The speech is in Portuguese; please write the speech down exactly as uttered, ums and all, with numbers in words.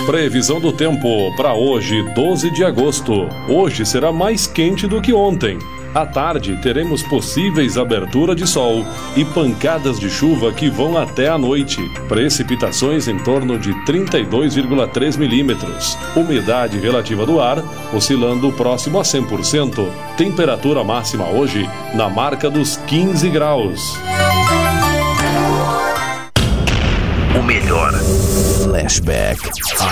Previsão do tempo para hoje, doze de agosto. Hoje será mais quente do que ontem. À tarde, teremos possíveis abertura de sol e pancadas de chuva que vão até a noite. Precipitações em torno de trinta e dois vírgula três milímetros. Umidade relativa do ar oscilando próximo a cem por cento. Temperatura máxima hoje na marca dos quinze graus. O melhor Flashback